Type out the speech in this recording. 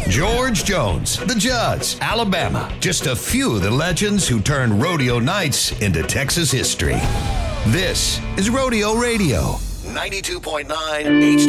George Jones, the Judds, Alabama. Just a few of the legends who turned rodeo nights into Texas history. This is Rodeo Radio, 92.9 HD.